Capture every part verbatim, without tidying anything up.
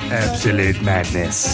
Absolute madness.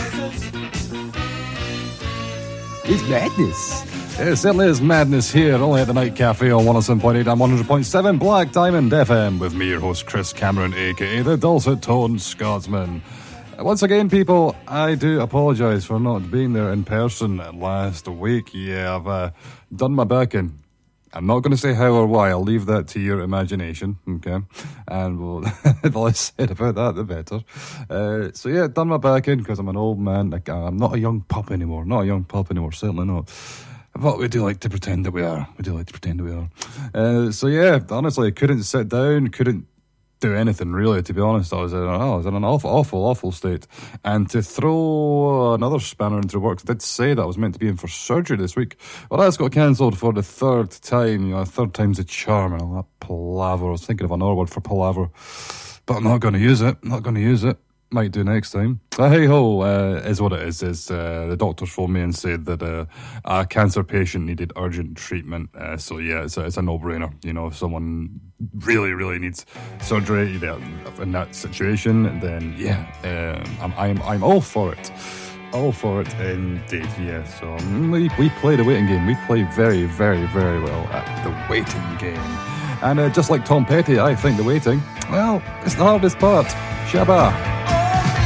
It's madness. It certainly is madness here, only at the Night Cafe on one oh seven point eight and one hundred point seven Black Diamond F M, with me, your host, Chris Cameron, aka the Dulcet Toned Scotsman. Once again, people, I do apologise for not being there in person last week. Yeah, I've uh, done my back in. I'm not going to say how or why. I'll leave that to your imagination, okay? And we'll, the less said about that, the better. Uh, so yeah, done my back in because I'm an old man. Like, I'm not a young pup anymore. Not a young pup anymore. Certainly not. But we do like to pretend that we are. We do like to pretend that we are. Uh, so yeah, honestly, I couldn't sit down. Couldn't do anything really, to be honest. I was in, I was in an awful, awful, awful state. And to throw another spanner into the works, I did say that I was meant to be in for surgery this week. Well, that's got cancelled for the third time. You know, third time's a charm and all that palaver. I was thinking of another word for palaver, but I'm not going to use it. I'm not going to use it. Might do next time. But hey ho, uh, is what it is. Is uh, the doctors phoned me and said that uh, a cancer patient needed urgent treatment. Uh, so yeah, it's a, it's a no-brainer. You know, if someone really, really needs surgery in that situation, then yeah, um, I'm, I'm, I'm all for it. All for it indeed. Yeah. So um, we we play the waiting game. We play very, very, very well at the waiting game. And uh, just like Tom Petty, I think the waiting, well, it's the hardest part. Shabba.